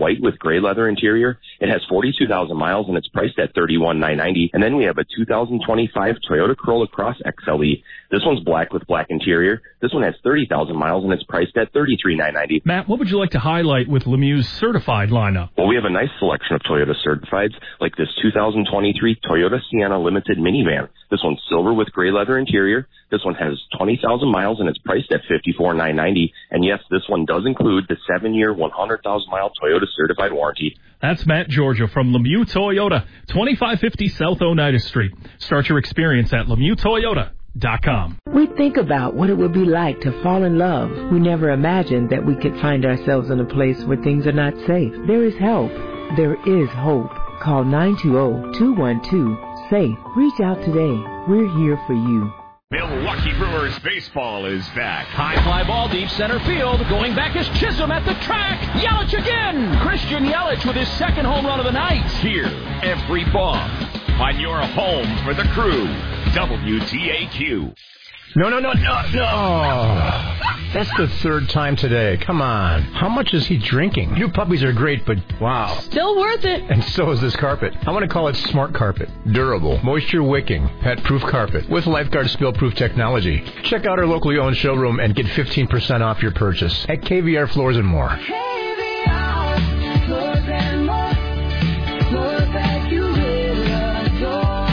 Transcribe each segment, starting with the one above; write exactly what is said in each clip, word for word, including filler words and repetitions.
white with gray leather interior. It has forty-two thousand miles, and it's priced at thirty-one thousand nine hundred ninety dollars. And then we have a two thousand twenty-five Toyota Corolla Cross X L E. This one's black with black interior. This one has thirty thousand miles, and it's priced at thirty-three thousand nine hundred ninety dollars. Matt, what would you like to highlight with Lemieux's certified lineup? Well, we have a nice selection of Toyota certifieds, like this two thousand twenty-three Toyota Sienna Limited minivan. This one's silver with gray leather interior. This one has twenty thousand miles, and it's priced at fifty-four thousand nine hundred ninety dollars. And yes, this one does include the seven-year, one hundred thousand mile Toyota certified warranty. That's Matt Georgia from Lemieux Toyota, twenty-five fifty South Oneida Street. Start your experience at Lemieux Toyota dot com. We think about what it would be like to fall in love. We never imagined that we could find ourselves in a place where things are not safe. There is help. There is hope. Call nine two zero, two one two, SAFE. Reach out today. We're here for you. Milwaukee Brewers baseball is back. High fly ball deep center field. Going back is Chisholm at the track. Yelich again. Christian Yelich with his second home run of the night. Here, every ball on your home for the crew. W T A Q. No, no, no, no, no. That's the third time today. Come on. How much is he drinking? New puppies are great, but wow. Still worth it. And so is this carpet. I want to call it Smart Carpet. Durable, moisture wicking, pet-proof carpet with Lifeguard spill-proof technology. Check out our locally owned showroom and get fifteen percent off your purchase at K V R Floors and More. K V R Floors and More. Floors that you really adore.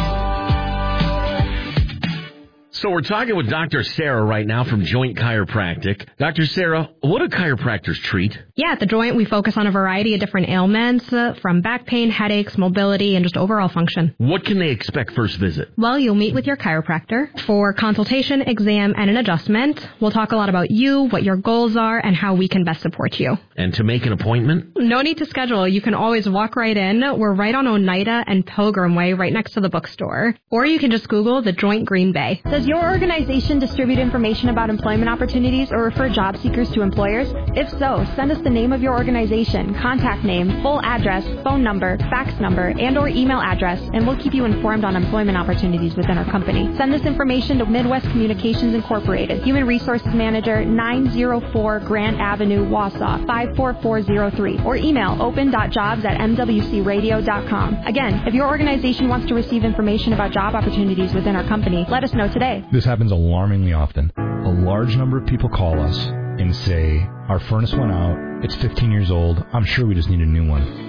So we're talking with Doctor Sarah right now from Joint Chiropractic. Doctor Sarah, what do chiropractors treat? Yeah, at The Joint, we focus on a variety of different ailments, uh, from back pain, headaches, mobility, and just overall function. What can they expect first visit? Well, you'll meet with your chiropractor for consultation, exam, and an adjustment. We'll talk a lot about you, what your goals are, and how we can best support you. And to make an appointment? No need to schedule. You can always walk right in. We're right on Oneida and Pilgrim Way, right next to the bookstore. Or you can just Google The Joint Green Bay. Does your organization distribute information about employment opportunities or refer job seekers to employers? If so, send us the name of your organization, contact name, full address, phone number, fax number, and or email address, and we'll keep you informed on employment opportunities within our company. Send this information to Midwest Communications Incorporated, Human Resources Manager, nine oh four Grant Avenue, Wausau, five four four zero three, or email open dot jobs at m w c radio dot com. Again, if your organization wants to receive information about job opportunities within our company, let us know today. This happens alarmingly often. A large number of people call us and say, our furnace went out, it's fifteen years old, I'm sure we just need a new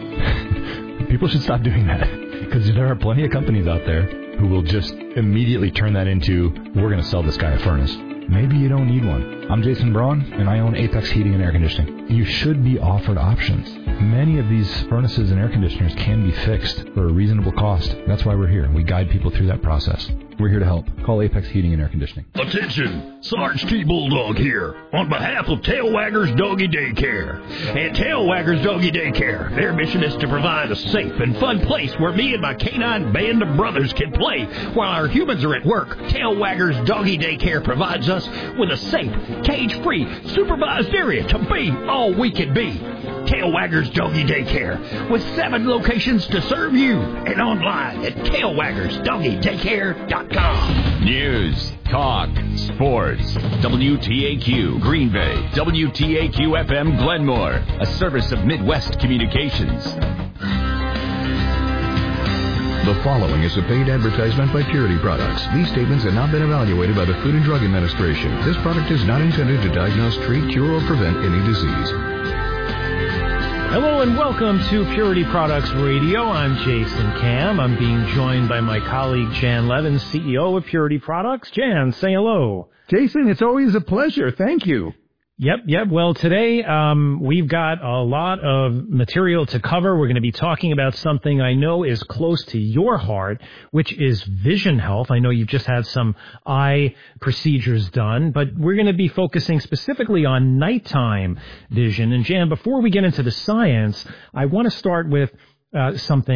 one. People should stop doing that, because there are plenty of companies out there who will just immediately turn that into, we're going to sell this guy a furnace. Maybe you don't need one. I'm Jason Braun, and I own Apex Heating and Air Conditioning. You should be offered options. Many of these furnaces and air conditioners can be fixed for a reasonable cost. That's why we're here. We guide people through that process. We're here to help. Call Apex Heating and Air Conditioning. Attention, Sarge T. Bulldog here on behalf of Tailwaggers Doggy Daycare. At Tailwaggers Doggy Daycare, their mission is to provide a safe and fun place where me and my canine band of brothers can play while our humans are at work. Tailwaggers Doggy Daycare provides us with a safe, cage-free, supervised area to be all we can be. Tailwaggers Doggy Daycare, with seven locations to serve you, and online at tailwaggers doggy daycare dot com. News, talk, sports. W T A Q Green Bay. W T A Q F M Glenmore. A service of Midwest Communications. The following is a paid advertisement by Purity Products. These statements have not been evaluated by the Food and Drug Administration. This product is not intended to diagnose, treat, cure, or prevent any disease. Hello and welcome to Purity Products Radio. I'm Jason Cam. I'm being joined by my colleague Jan Levin, C E O of Purity Products. Jan, say hello. Jason, it's always a pleasure. Thank you. Yep, yep. Well, today um, we've got a lot of material to cover. We're going to be talking about something I know is close to your heart, which is vision health. I know you've just had some eye procedures done, but we're going to be focusing specifically on nighttime vision. And Jan, before we get into the science, I want to start with uh, something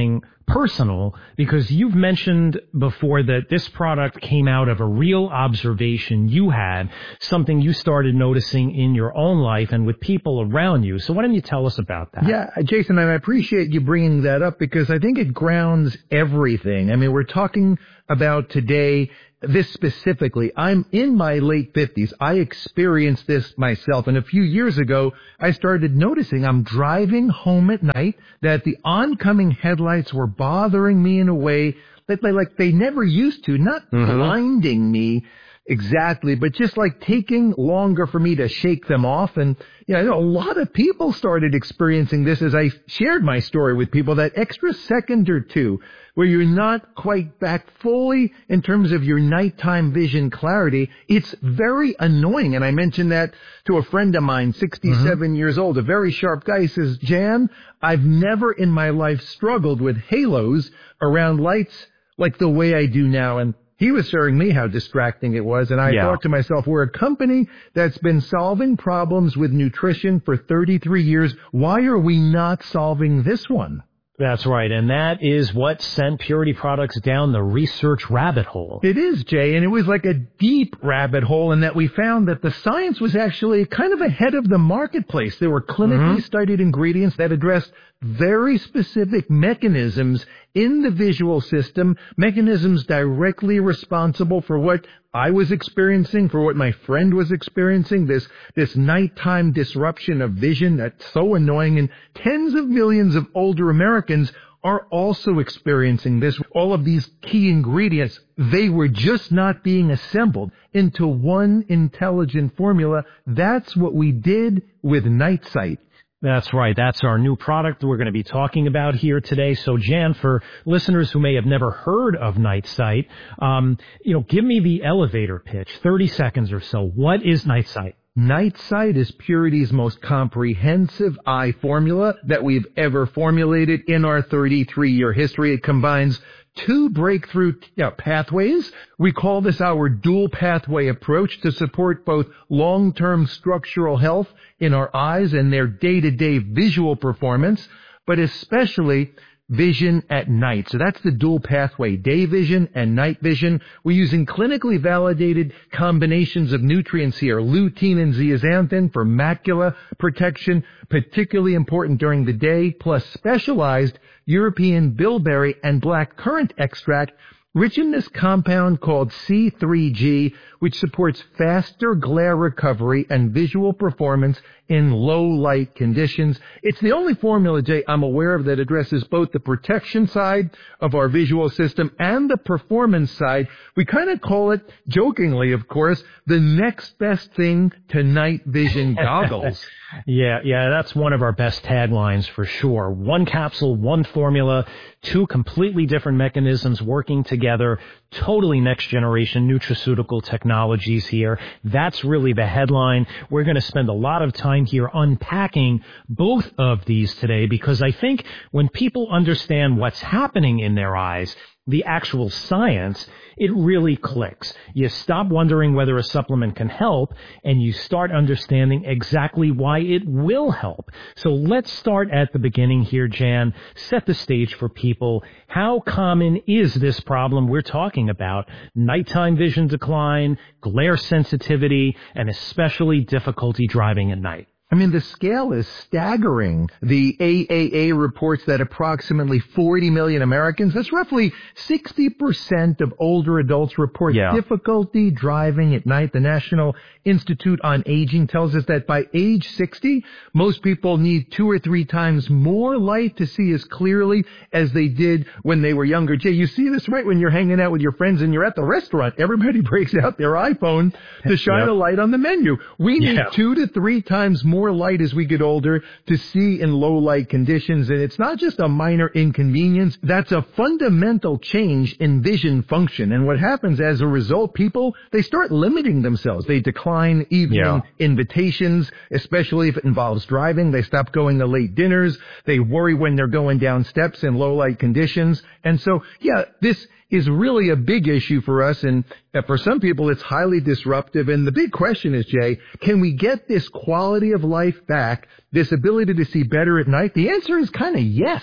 personal, because you've mentioned before that this product came out of a real observation you had, something you started noticing in your own life and with people around you. So why don't you tell us about that? Yeah, Jason, I appreciate you bringing that up because I think it grounds everything. I mean, we're talking about today, this specifically. I'm in my late fifties. I experienced this myself. And a few years ago, I started noticing I'm driving home at night that the oncoming headlights were bothering me in a way that they, like they never used to, not mm-hmm. blinding me exactly, but just like taking longer for me to shake them off. And you know, a lot of people started experiencing this as I shared my story with people, that extra second or two where you're not quite back fully in terms of your nighttime vision clarity. It's very annoying. And I mentioned that to a friend of mine, sixty-seven mm-hmm. years old, a very sharp guy. He says, Jan, I've never in my life struggled with halos around lights like the way I do now. And he was showing me how distracting it was, and I yeah. thought to myself, we're a company that's been solving problems with nutrition for thirty-three years. Why are we not solving this one? That's right, and that is what sent Purity Products down the research rabbit hole. It is, Jay, and it was like a deep rabbit hole in that we found that the science was actually kind of ahead of the marketplace. There were clinically mm-hmm. studied ingredients that addressed very specific mechanisms in the visual system, mechanisms directly responsible for what I was experiencing, for what my friend was experiencing, this this nighttime disruption of vision that's so annoying. And tens of millions of older Americans are also experiencing this. All of these key ingredients, they were just not being assembled into one intelligent formula. That's what we did with Night Sight. That's right. That's our new product we're going to be talking about here today. So, Jan, for listeners who may have never heard of Night Sight, um, you know, give me the elevator pitch, thirty seconds or so. What is Night Sight? Night Sight is Purity's most comprehensive eye formula that we've ever formulated in our thirty-three-year history. It combines two breakthrough you know, pathways. We call this our dual pathway approach to support both long-term structural health in our eyes and their day-to-day visual performance, but especially vision at night. So that's the dual pathway, day vision and night vision. We're using clinically validated combinations of nutrients here, lutein and zeaxanthin for macula protection, particularly important during the day, plus specialized European bilberry and black currant extract rich in this compound called C three G, which supports faster glare recovery and visual performance in low light conditions. It's the only formula, Jay, I'm aware of that addresses both the protection side of our visual system and the performance side. We kind of call it, jokingly, of course, the next best thing to night vision goggles. Yeah, yeah, that's one of our best taglines for sure. One capsule, one formula, two completely different mechanisms working together, totally next generation nutraceutical technologies here. That's really the headline. We're going to spend a lot of time here unpacking both of these today, because I think when people understand what's happening in their eyes, the actual science, it really clicks. You stop wondering whether a supplement can help, and you start understanding exactly why it will help. So let's start at the beginning here, Jan. Set the stage for people. How common is this problem we're talking about? Nighttime vision decline, glare sensitivity, and especially difficulty driving at night. I mean, the scale is staggering. The A A A reports that approximately forty million Americans, that's roughly sixty percent of older adults, report yeah. difficulty driving at night. The National Institute on Aging tells us that by age sixty, most people need two or three times more light to see as clearly as they did when they were younger. Jay, you see this right when you're hanging out with your friends and you're at the restaurant. Everybody breaks out their iPhone to shine yep. a light on the menu. We need yeah. two to three times more light as we get older to see in low light conditions. And it's not just a minor inconvenience. That's a fundamental change in vision function. And what happens as a result, people, they start limiting themselves. They decline evening yeah. invitations, especially if it involves driving. They stop going to late dinners. They worry when they're going down steps in low light conditions. And so, yeah, this is really a big issue for us, and for some people it's highly disruptive. And the big question is, Jay, can we get this quality of life back, this ability to see better at night? The answer is kind of yes.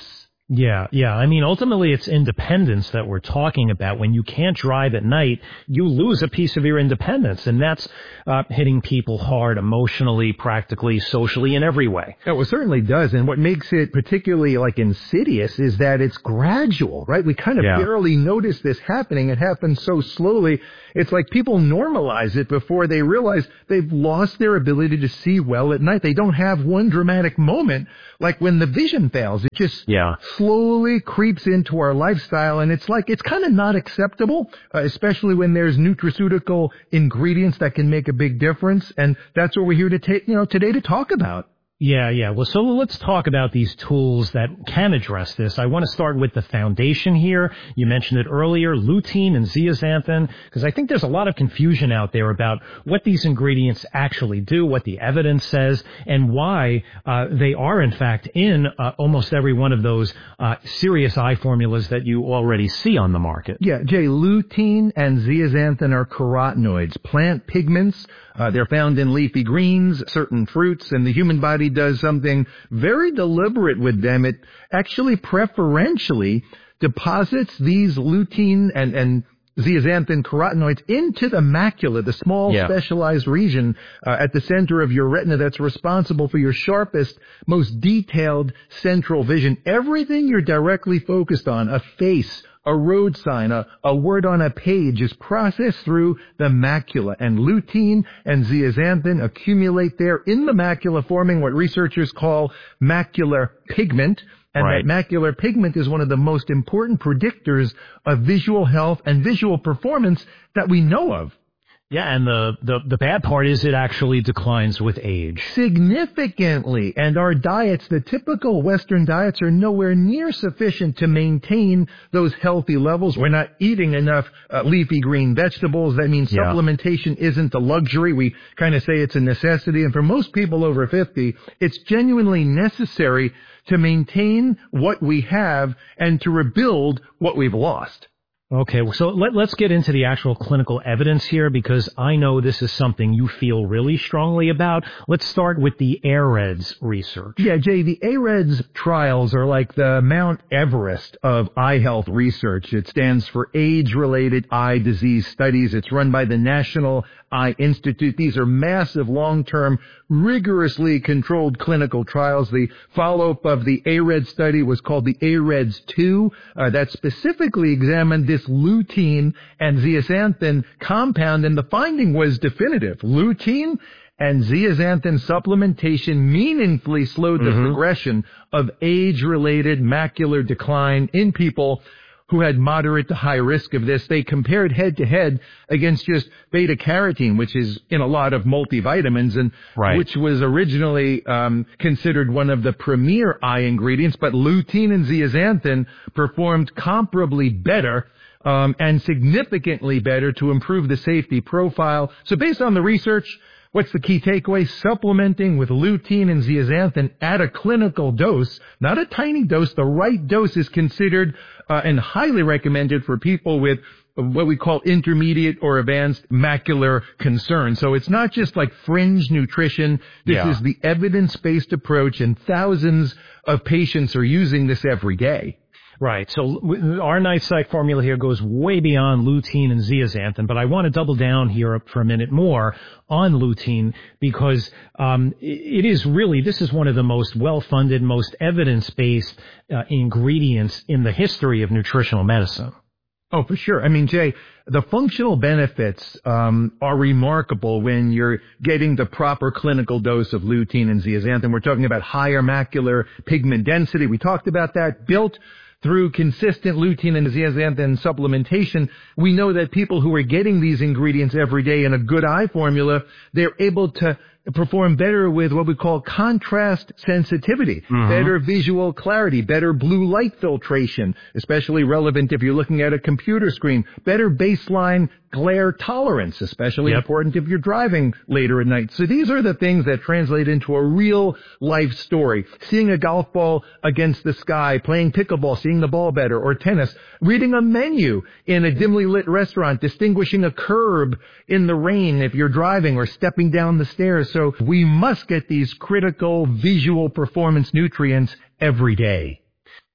Yeah, yeah. I mean, ultimately, it's independence that we're talking about. When you can't drive at night, you lose a piece of your independence, and that's uh, hitting people hard emotionally, practically, socially, in every way. Yeah, well, it certainly does. And what makes it particularly like insidious is that it's gradual, right? We kind of Yeah. barely notice this happening. It happens so slowly. It's like people normalize it before they realize they've lost their ability to see well at night. They don't have one dramatic moment like when the vision fails. It just Yeah. slowly creeps into our lifestyle, and it's like it's kind of not acceptable, uh, especially when there's nutraceutical ingredients that can make a big difference. And that's what we're here to take, you know, today to talk about. Yeah, yeah. Well, so let's talk about these tools that can address this. I want to start with the foundation here. You mentioned it earlier, lutein and zeaxanthin, because I think there's a lot of confusion out there about what these ingredients actually do, what the evidence says, and why uh, they are, in fact, in uh, almost every one of those uh, serious eye formulas that you already see on the market. Yeah, Jay, lutein and zeaxanthin are carotenoids, plant pigments. Uh, they're found in leafy greens, certain fruits, and the human body does something very deliberate with them. It actually preferentially deposits these lutein and, and zeaxanthin carotenoids into the macula, the small Yeah. specialized region uh, at the center of your retina that's responsible for your sharpest, most detailed central vision. Everything you're directly focused on, a face, a road sign, a, a word on a page, is processed through the macula, and lutein and zeaxanthin accumulate there in the macula, forming what researchers call macular pigment. And Right. that macular pigment is one of the most important predictors of visual health and visual performance that we know of. Yeah, and the, the, the bad part is it actually declines with age. Significantly. And our diets, the typical Western diets, are nowhere near sufficient to maintain those healthy levels. We're not eating enough uh, leafy green vegetables. That means Yeah. supplementation isn't a luxury. We kind of say it's a necessity. And for most people over fifty, it's genuinely necessary to maintain what we have and to rebuild what we've lost. Okay, so let, let's get into the actual clinical evidence here, because I know this is something you feel really strongly about. Let's start with the AREDS research. Yeah, Jay, the AREDS trials are like the Mount Everest of eye health research. It stands for Age-Related Eye Disease Studies. It's run by the National Eye Institute. These are massive, long-term, rigorously controlled clinical trials. The follow-up of the AREDS study was called the AREDS two. Uh, that specifically examined this lutein and zeaxanthin compound, and the finding was definitive. Lutein and zeaxanthin supplementation meaningfully slowed the Mm-hmm. progression of age-related macular decline in people who had moderate to high risk of this. They compared head-to-head against just beta-carotene, which is in a lot of multivitamins, and Right. which was originally um, considered one of the premier eye ingredients, but lutein and zeaxanthin performed comparably better um, and significantly better to improve the safety profile. So based on the research, what's the key takeaway? Supplementing with lutein and zeaxanthin at a clinical dose, not a tiny dose. The right dose is considered uh, and highly recommended for people with what we call intermediate or advanced macular concern. So it's not just like fringe nutrition. This Yeah. is the evidence-based approach, and thousands of patients are using this every day. Right. So w- our Night Sight formula here goes way beyond lutein and zeaxanthin, but I want to double down here for a minute more on lutein, because um, it is really, this is one of the most well-funded, most evidence-based uh, ingredients in the history of nutritional medicine. Oh, for sure. I mean, Jay, the functional benefits um, are remarkable when you're getting the proper clinical dose of lutein and zeaxanthin. We're talking about higher macular pigment density. We talked about that. Built through consistent lutein and zeaxanthin supplementation, we know that people who are getting these ingredients every day in a good eye formula, they're able to perform better with what we call contrast sensitivity, Mhm. better visual clarity, better blue light filtration, especially relevant if you're looking at a computer screen, better baseline glare tolerance, especially Yep. important if you're driving later at night. So these are the things that translate into a real life story. Seeing a golf ball against the sky, playing pickleball, seeing the ball better, or tennis, reading a menu in a dimly lit restaurant, distinguishing a curb in the rain if you're driving, or stepping down the stairs. So we must get these critical visual performance nutrients every day.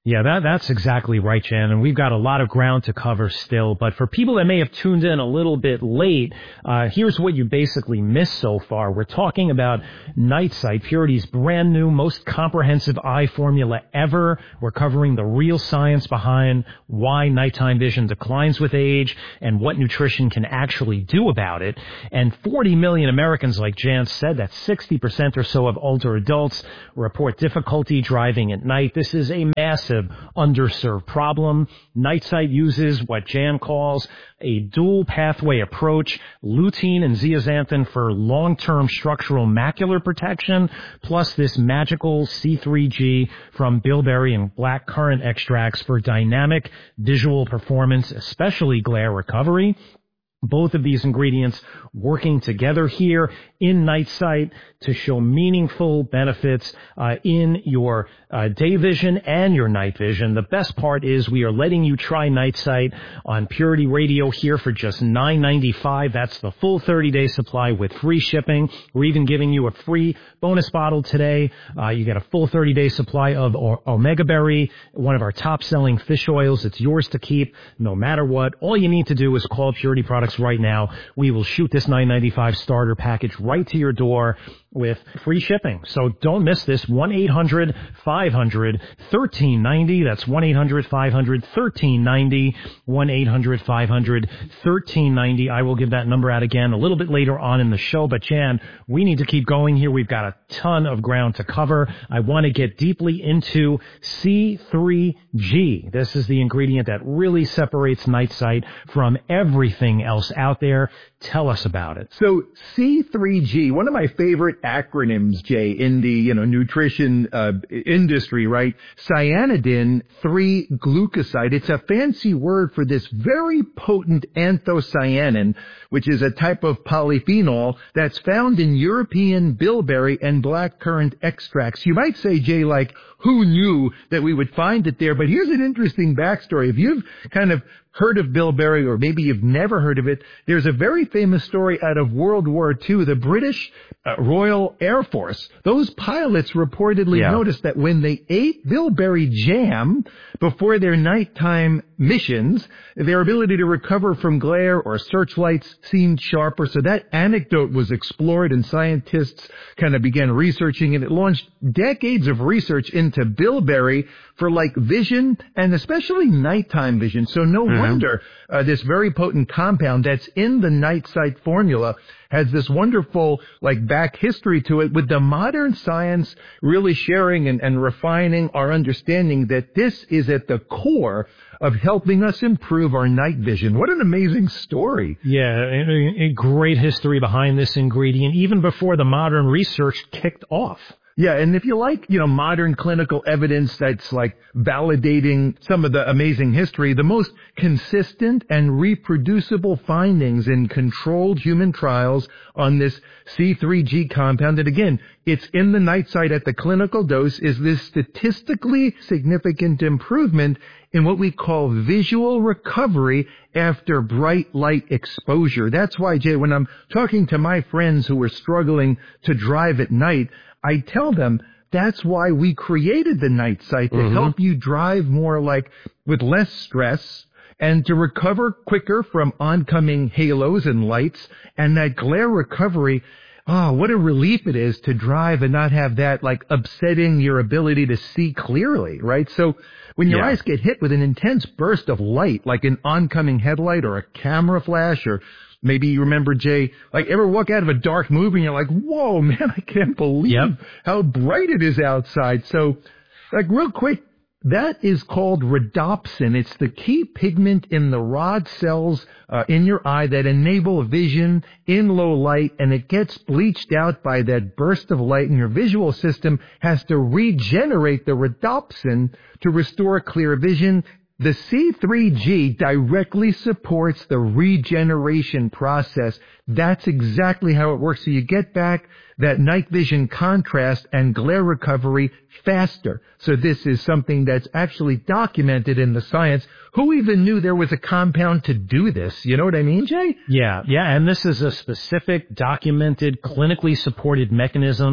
Yeah, that that's exactly right, Jan. And we've got a lot of ground to cover still. But for people that may have tuned in a little bit late, uh, here's what you basically missed so far. We're talking about Night Sight, Purity's brand new, most comprehensive eye formula ever. We're covering the real science behind why nighttime vision declines with age and what nutrition can actually do about it. And forty million Americans, like Jan said, that's sixty percent or so of older adults, report difficulty driving at night. This is a massive underserved problem. Night Sight uses what Jan calls a dual pathway approach, lutein and zeaxanthin for long-term structural macular protection, plus this magical C three G from bilberry and blackcurrant extracts for dynamic visual performance, especially glare recovery. Both of these ingredients working together here in Night Sight to show meaningful benefits uh, in your uh, day vision and your night vision. The best part is we are letting you try Night Sight on Purity Radio here for just nine ninety-five. That's the full thirty-day supply with free shipping. We're even giving you a free bonus bottle today. Uh, you get a full thirty-day supply of o- Omega Berry, one of our top-selling fish oils. It's yours to keep no matter what. All you need to do is call Purity Products right now. We will shoot this nine ninety-five starter package right to your door with free shipping. So don't miss this. one eight hundred five hundred thirteen ninety. That's one eight hundred five hundred thirteen ninety. one eight hundred five hundred thirteen ninety. I will give that number out again a little bit later on in the show. But Jan, we need to keep going here. We've got a ton of ground to cover. I want to get deeply into C three G. This is the ingredient that really separates Night Sight from everything else out there. Tell us about it. So C three G, one of my favorite acronyms, Jay, in the, you know, nutrition uh, industry, right? Cyanidin three glucoside. It's a fancy word for this very potent anthocyanin, which is a type of polyphenol that's found in European bilberry and blackcurrant extracts. You might say, Jay, like, who knew that we would find it there? But here's an interesting backstory. If you've kind of heard of bilberry, or maybe you've never heard of it, there's a very famous story out of World War Two. The British uh, Royal Air Force, those pilots reportedly Yeah. noticed that when they ate bilberry jam before their nighttime missions, their ability to recover from glare or searchlights seemed sharper. So that anecdote was explored, and scientists kind of began researching it. It launched decades of research into bilberry for like vision and especially nighttime vision. So no Mm-hmm. wonder uh, this very potent compound that's in the Night Sight formula has this wonderful like back history to it, with the modern science really sharing and, and refining our understanding that this is at the core of helping us improve our night vision. What an amazing story. Yeah, a, a great history behind this ingredient, even before the modern research kicked off. Yeah, and if you like, you know, modern clinical evidence that's like validating some of the amazing history, the most consistent and reproducible findings in controlled human trials on this C three G compound, and again, it's in the Night Sight at the clinical dose, is this statistically significant improvement in what we call visual recovery after bright light exposure. That's why, Jay, when I'm talking to my friends who are struggling to drive at night, I tell them that's why we created the Night Sight, to Mm-hmm. help you drive more like with less stress and to recover quicker from oncoming halos and lights, and that glare recovery. Oh, what a relief it is to drive and not have that like upsetting your ability to see clearly, right? So when your Yeah. eyes get hit with an intense burst of light, like an oncoming headlight or a camera flash, or maybe you remember, Jay, like ever walk out of a dark movie and you're like, whoa, man, I can't believe Yep. how bright it is outside. So like real quick, that is called rhodopsin. It's the key pigment in the rod cells uh, in your eye that enable vision in low light, and it gets bleached out by that burst of light, and your visual system has to regenerate the rhodopsin to restore clear vision. The C three G directly supports the regeneration process. That's exactly how it works. So you get back that night vision contrast and glare recovery faster. So this is something that's actually documented in the science. Who even knew there was a compound to do this? You know what I mean, Jay? Yeah, yeah, and this is a specific, documented, clinically supported mechanism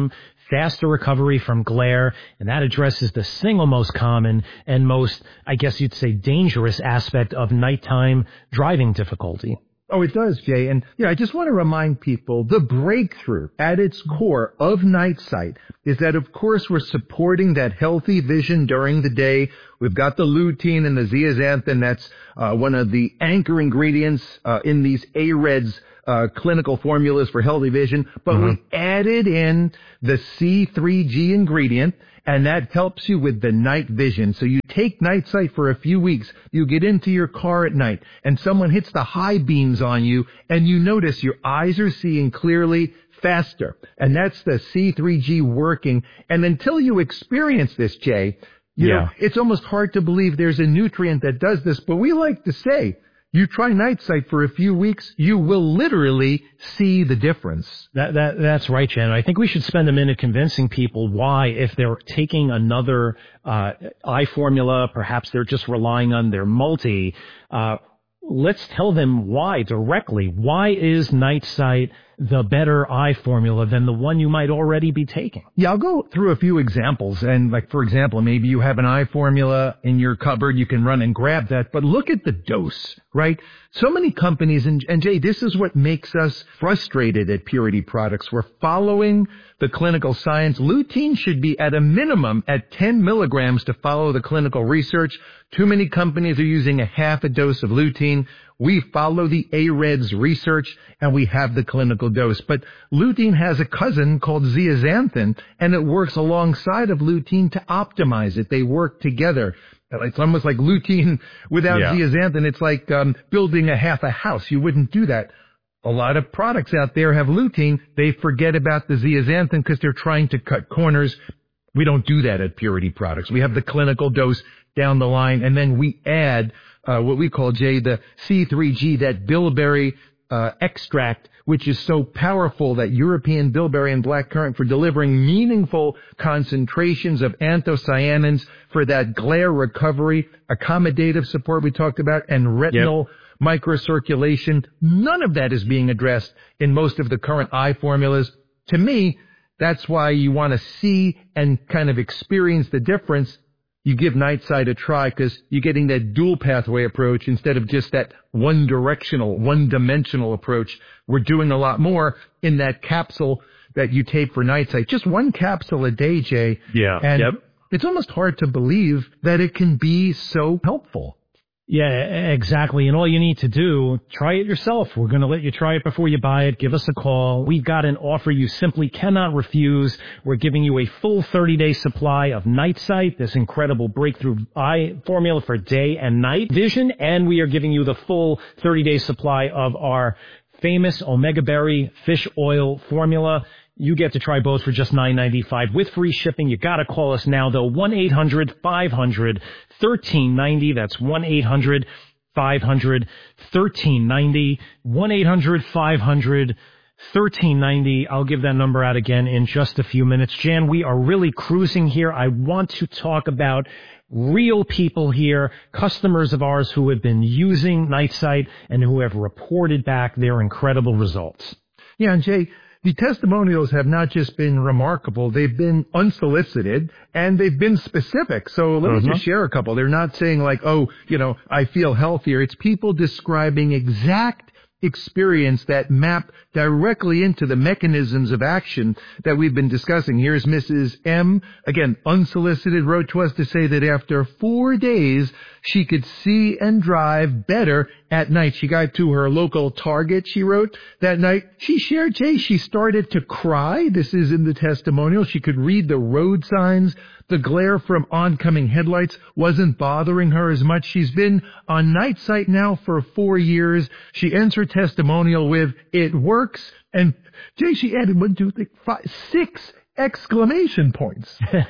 faster recovery from glare, and that addresses the single most common and most, I guess you'd say, dangerous aspect of nighttime driving difficulty. Oh, it does, Jay. And yeah, I just want to remind people the breakthrough at its core of Night Sight is that, of course, we're supporting that healthy vision during the day. We've got the lutein and the zeaxanthin. That's uh, one of the anchor ingredients uh, in these A R E D S uh, clinical formulas for healthy vision. But mm-hmm. we added in the C three G ingredient, and that helps you with the night vision. So you take Night Sight for a few weeks, you get into your car at night, and someone hits the high beams on you, and you notice your eyes are seeing clearly faster. And that's the C three G working. And until you experience this, Jay, you Yeah. know, it's almost hard to believe there's a nutrient that does this, but we like to say, you try Night Sight for a few weeks, you will literally see the difference. That, that, that's right, Jen. I think we should spend a minute convincing people why, if they're taking another uh, eye formula, perhaps they're just relying on their multi, uh, let's tell them why directly. Why is Night Sight the better eye formula than the one you might already be taking? Yeah, I'll go through a few examples. And like, for example, maybe you have an eye formula in your cupboard. You can run and grab that. But look at the dose, right? So many companies, and, and Jay, this is what makes us frustrated at Purity Products. We're following the clinical science. Lutein should be at a minimum at ten milligrams to follow the clinical research. Too many companies are using a half a dose of lutein. We follow the A R E D S research, and we have the clinical dose. But lutein has a cousin called zeaxanthin, and it works alongside of lutein to optimize it. They work together. It's almost like lutein without Yeah. zeaxanthin. It's like um, building a half a house. You wouldn't do that. A lot of products out there have lutein. They forget about the zeaxanthin because they're trying to cut corners. We don't do that at Purity Products. We have the clinical dose down the line, and then we add uh, what we call, Jay, the C three G, that bilberry uh, extract, which is so powerful, that European bilberry and blackcurrant, for delivering meaningful concentrations of anthocyanins for that glare recovery, accommodative support we talked about, and retinal yep. microcirculation. None of that is being addressed in most of the current eye formulas. To me, that's why you want to see and kind of experience the difference. You give Night Sight a try because you're getting that dual pathway approach instead of just that one-directional, one-dimensional approach. We're doing a lot more in that capsule that you take for Night Sight. Just one capsule a day, Jay. Yeah. And yep. it's almost hard to believe that it can be so helpful. Yeah, exactly. And all you need to do, try it yourself. We're going to let you try it before you buy it. Give us a call. We've got an offer you simply cannot refuse. We're giving you a full thirty-day supply of Night Sight, this incredible breakthrough eye formula for day and night vision. And we are giving you the full thirty-day supply of our famous Omega Berry fish oil formula. You get to try both for just nine ninety-five with free shipping. You got to call us now, though. one eight hundred five hundred thirteen ninety. That's one eight hundred five hundred thirteen ninety. one eight hundred five hundred thirteen ninety. I'll give that number out again in just a few minutes. Jan, we are really cruising here. I want to talk about real people here, customers of ours who have been using Night Sight and who have reported back their incredible results. Yeah, and Jay, the testimonials have not just been remarkable, they've been unsolicited, and they've been specific. So let Mm-hmm. me just share a couple. They're not saying like, oh, you know, I feel healthier. It's people describing exact experience that map directly into the mechanisms of action that we've been discussing. Here's Missus M, again, unsolicited, wrote to us to say that after four days, she could see and drive better at night. She got to her local Target, she wrote, that night. She shared, Jay, she started to cry. This is in the testimonial. She could read the road signs. The glare from oncoming headlights wasn't bothering her as much. She's been on Night Sight now for four years. She ends her testimonial with, "It works." And Jay, she added one, two, three, five, six exclamation points.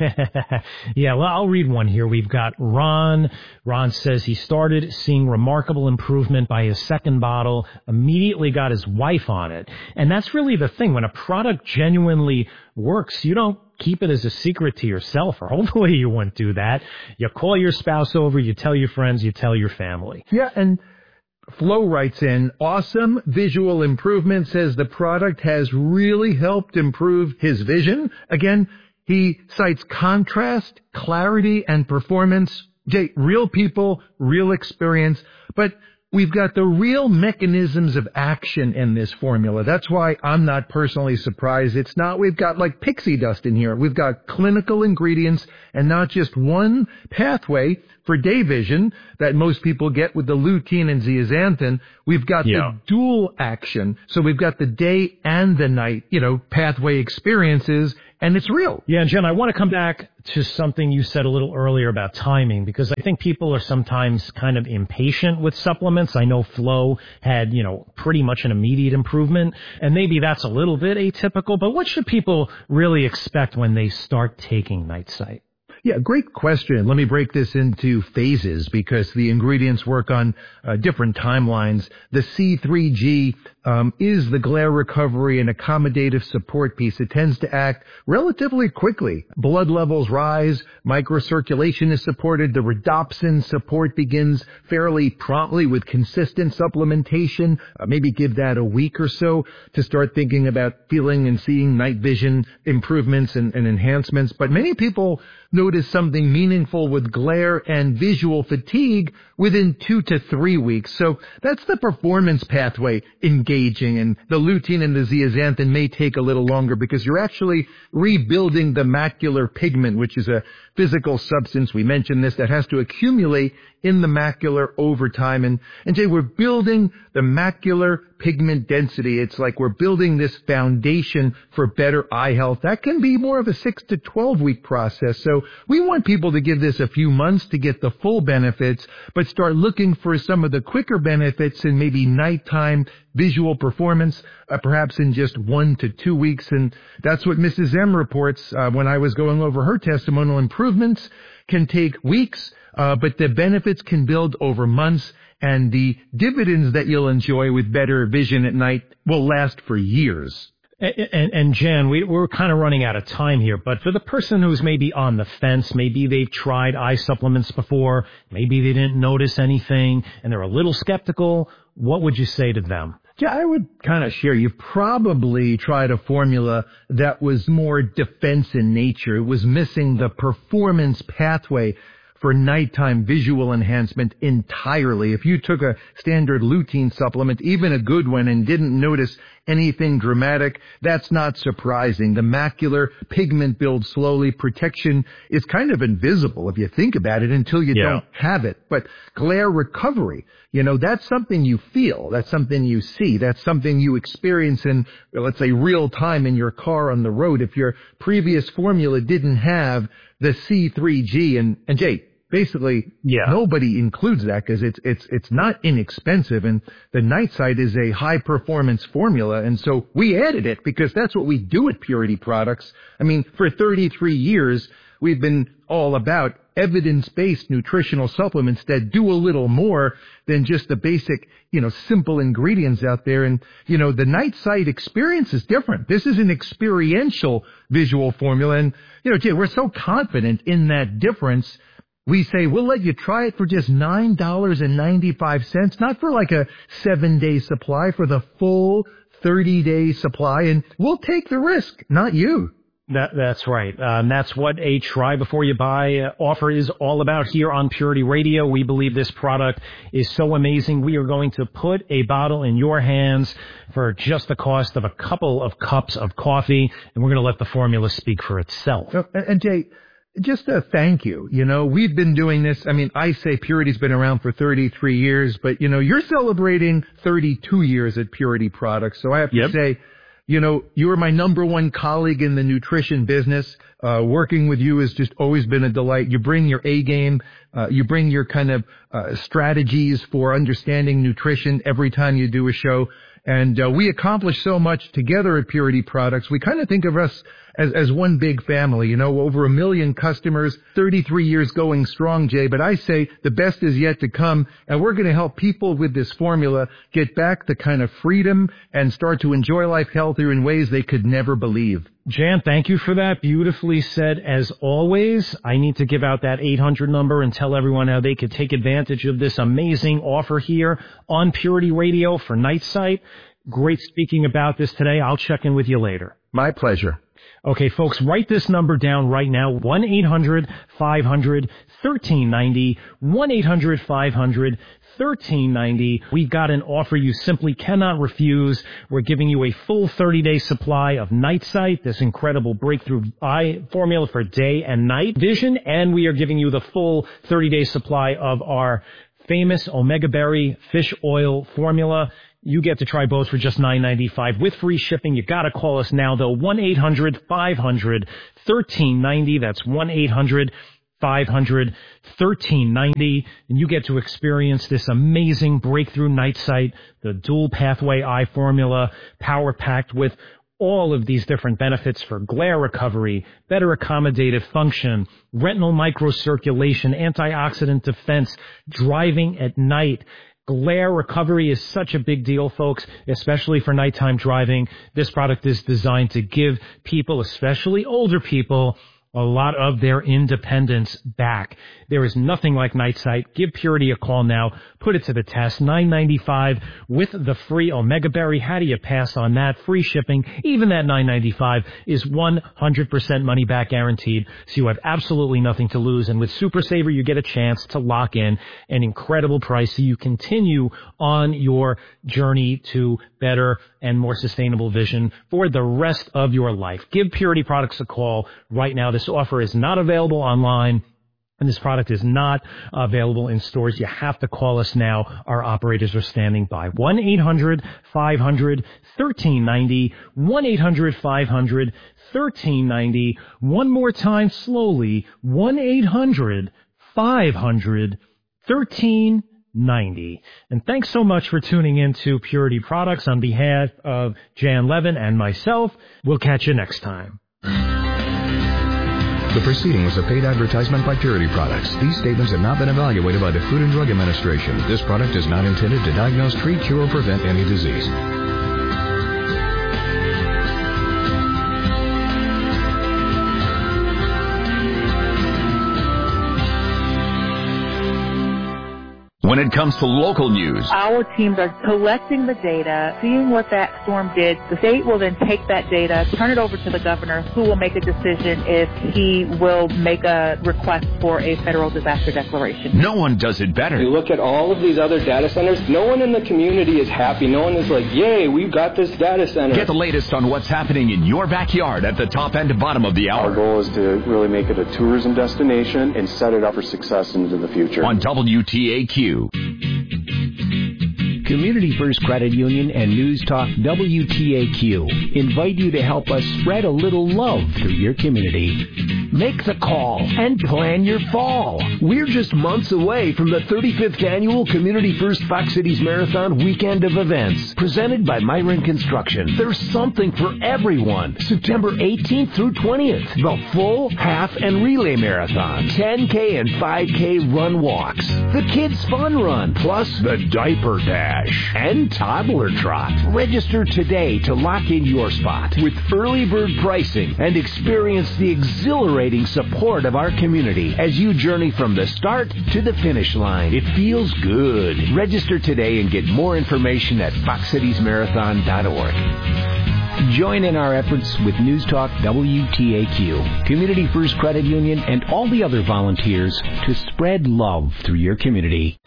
Yeah, well, I'll read one here. We've got Ron. Ron says he started seeing remarkable improvement by his second bottle, immediately got his wife on it. And that's really the thing. When a product genuinely works, you don't keep it as a secret to yourself, or hopefully you wouldn't do that. You call your spouse over, you tell your friends, you tell your family. Yeah, and Flo writes in, awesome visual improvement, says the product has really helped improve his vision. Again, he cites contrast, clarity, and performance. Jay, real people, real experience, but we've got the real mechanisms of action in this formula. That's why I'm not personally surprised. It's not, we've got like pixie dust in here. We've got clinical ingredients and not just one pathway for day vision that most people get with the lutein and zeaxanthin. We've got yeah. the dual action. So we've got the day and the night, you know, pathway experiences, and it's real. Yeah, and Jen, I want to come back to something you said a little earlier about timing, because I think people are sometimes kind of impatient with supplements. I know Flo had, you know, pretty much an immediate improvement, and maybe that's a little bit atypical, but what should people really expect when they start taking Night Sight? Yeah, great question. Let me break this into phases because the ingredients work on uh, different timelines. The C three G um, is the glare recovery and accommodative support piece. It tends to act relatively quickly. Blood levels rise, microcirculation is supported, the rhodopsin support begins fairly promptly with consistent supplementation. Uh, maybe give that a week or so to start thinking about feeling and seeing night vision improvements and, and enhancements. But many people notice something meaningful with glare and visual fatigue within two to three weeks. So that's the performance pathway engaging, and the lutein and the zeaxanthin may take a little longer because you're actually rebuilding the macular pigment, which is a physical substance, we mentioned this, that has to accumulate in the macular over time. And, and Jay, we're building the macular pigment density. It's like we're building this foundation for better eye health. That can be more of a six to twelve week process. So we want people to give this a few months to get the full benefits, but start looking for some of the quicker benefits in maybe nighttime visual performance, uh, perhaps in just one to two weeks. And that's what Missus M reports uh, when I was going over her testimonial. Improvements can take weeks, uh, but the benefits can build over months, and the dividends that you'll enjoy with better vision at night will last for years. And, and, and Jen, we, we're kind of running out of time here, but for the person who's maybe on the fence, maybe they've tried eye supplements before, maybe they didn't notice anything, and they're a little skeptical, what would you say to them? Yeah, I would kind of share. You've probably tried a formula that was more defense in nature. It was missing the performance pathway for nighttime visual enhancement entirely. If you took a standard lutein supplement, even a good one, and didn't notice anything dramatic, that's not surprising. The macular pigment builds slowly. Protection is kind of invisible if you think about it until you yeah. don't have it. But glare recovery, you know, that's something you feel. That's something you see. That's something you experience in, let's say, real time in your car on the road. If your previous formula didn't have the C three G, and, and Jay, basically, yeah. nobody includes that because it's it's it's not inexpensive, and the Night Sight is a high performance formula, and so we added it because that's what we do at Purity Products. I mean, for thirty-three years, we've been all about evidence-based nutritional supplements that do a little more than just the basic, you know, simple ingredients out there. And, you know, the Night Sight experience is different. This is an experiential visual formula. And, you know, Jay, we're so confident in that difference. We say, we'll let you try it for just nine dollars and ninety-five cents, not for like a seven-day supply, for the full thirty-day supply. And we'll take the risk, not you. That, that's right. Uh, and that's what a try before you buy uh, offer is all about here on Purity Radio. We believe this product is so amazing. We are going to put a bottle in your hands for just the cost of a couple of cups of coffee, and we're going to let the formula speak for itself. And, and Jay, just a thank you. You know, we've been doing this. I mean, I say Purity's been around for thirty-three years, but, you know, you're celebrating thirty-two years at Purity Products. So I have to yep. say, you know, you are my number one colleague in the nutrition business. Uh, working with you has just always been a delight. You bring your A game. Uh, you bring your kind of uh, strategies for understanding nutrition every time you do a show. And uh, we accomplish so much together at Purity Products. We kind of think of us as, as one big family, you know, over a million customers, thirty-three years going strong, Jay. But I say the best is yet to come, and we're going to help people with this formula get back the kind of freedom and start to enjoy life healthier in ways they could never believe. Jan, thank you for that. Beautifully said as always. I need to give out that eight hundred number and tell everyone how they could take advantage of this amazing offer here on Purity Radio for Night Sight. Great speaking about this today. I'll check in with you later. My pleasure. Okay, folks, write this number down right now, one eight hundred five hundred thirteen ninety, one eight hundred five hundred thirteen ninety. We've got an offer you simply cannot refuse. We're giving you a full thirty-day supply of Night Sight, this incredible breakthrough eye formula for day and night vision, and we are giving you the full thirty-day supply of our famous Omega Berry fish oil formula. You get to try both for just nine ninety-five with free shipping. You got to call us now, though, one eight hundred five hundred thirteen ninety. That's one eight hundred five hundred thirteen ninety. And you get to experience this amazing breakthrough Night Sight, the dual pathway eye formula, power packed with all of these different benefits for glare recovery, better accommodative function, retinal microcirculation, antioxidant defense, driving at night. Glare recovery is such a big deal, folks, especially for nighttime driving. This product is designed to give people, especially older people, a lot of their independence back. There is nothing like Night Sight. Give Purity a call now. Put it to the test. nine ninety-five with the free Omega Berry. How do you pass on that? Free shipping. Even that nine ninety-five is one hundred percent money back guaranteed. So you have absolutely nothing to lose. And with Super Saver, you get a chance to lock in an incredible price so you continue on your journey to better and more sustainable vision for the rest of your life. Give Purity Products a call right now. This offer is not available online, and this product is not available in stores. You have to call us now. Our operators are standing by. one eight hundred five hundred thirteen ninety, one eight hundred five hundred thirteen ninety. One more time slowly, one eight hundred five hundred thirteen ninety. And thanks so much for tuning in to Purity Products. On behalf of Jan Levin and myself, we'll catch you next time. The proceeding was a paid advertisement by Purity Products. These statements have not been evaluated by the Food and Drug Administration. This product is not intended to diagnose, treat, cure, or prevent any disease. When it comes to local news, our teams are collecting the data, seeing what that storm did. The state will then take that data, turn it over to the governor, who will make a decision if he will make a request for a federal disaster declaration. no one does it better. You look at all of these other data centers, no one in the community is happy. No one is like, yay, we've got this data center. Get the latest on what's happening in your backyard at the top and bottom of the hour. Our goal is to really make it a tourism destination and set it up for success into the future. On W T A Q. Community First Credit Union and News Talk W T A Q invite you to help us spread a little love through your community. Make the call and plan your fall. We're just months away from the thirty-fifth Annual Community First Fox Cities Marathon Weekend of Events, presented by Myron Construction. There's something for everyone. September eighteenth through twentieth, the full, half, and relay marathon, ten K and five K run walks, the Kids Fun Run, plus the Diaper Dash, and Toddler Trot. Register today to lock in your spot with early bird pricing and experience the exhilarating support of our community as you journey from the start to the finish line. It feels good. Register today and get more information at fox cities marathon dot org. Join in our efforts with News Talk W T A Q, Community First Credit Union, and all the other volunteers to spread love through your community.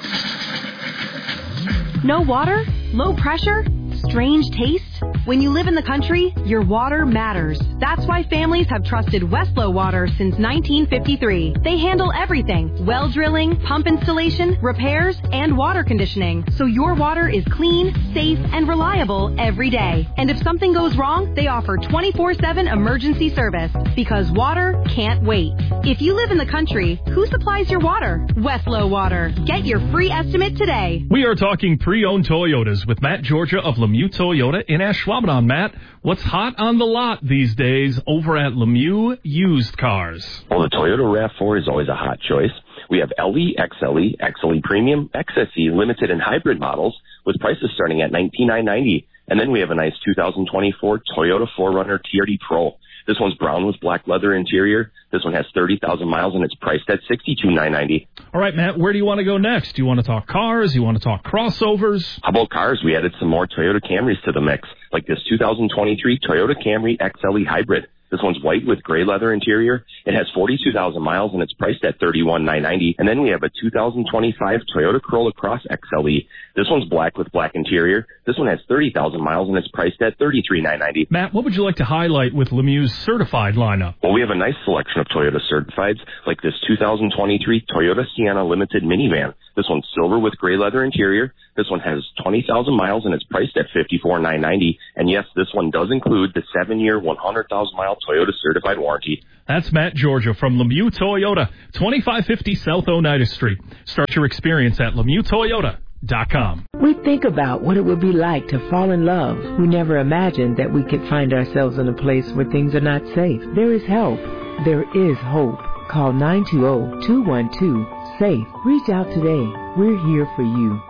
No water? Low pressure? Strange taste? When you live in the country, your water matters. That's why families have trusted Westlow Water since nineteen fifty-three. They handle everything: well drilling, pump installation, repairs, and water conditioning. So your water is clean, safe, and reliable every day. And if something goes wrong, they offer twenty-four seven emergency service, because water can't wait. If you live in the country, who supplies your water? Westlow Water. Get your free estimate today. We are talking pre-owned Toyotas with Matt Georgia of Lemieux Toyota in Ashwaubenon. Matt, what's hot on the lot these days over at Lemieux Used Cars? Well, the Toyota RAV four is always a hot choice. We have L E, X L E, X L E Premium, X S E, Limited, and Hybrid models with prices starting at nineteen thousand nine hundred ninety dollars. And then we have a nice two thousand twenty-four Toyota four runner T R D Pro. This one's brown with black leather interior. This one has thirty thousand miles and it's priced at sixty-two thousand nine hundred ninety dollars. All right, Matt, where do you want to go next? Do you want to talk cars? Do you want to talk crossovers? How about cars? We added some more Toyota Camrys to the mix, like this two thousand twenty-three Toyota Camry X L E Hybrid. This one's white with gray leather interior. It has forty-two thousand miles and it's priced at thirty-one thousand nine hundred ninety dollars. And then we have a two thousand twenty-five Toyota Corolla Cross X L E. This one's black with black interior. This one has thirty thousand miles and it's priced at thirty-three thousand nine hundred ninety dollars. Matt, what would you like to highlight with Lemieux's certified lineup? Well, we have a nice selection of Toyota certifieds, like this two thousand twenty-three Toyota Sienna Limited minivan. This one's silver with gray leather interior. This one has twenty thousand miles and it's priced at fifty-four thousand nine hundred ninety dollars. And yes, this one does include the seven-year, one hundred thousand mile Toyota certified warranty. That's Matt Georgia from Lemieux Toyota, twenty-five fifty South Oneida Street. Start your experience at Lemieux Toyota dot com. We think about what it would be like to fall in love. We never imagined that we could find ourselves in a place where things are not safe. There is help. There is hope. Call nine two zero, two one two, SAFE. Reach out today. We're here for you.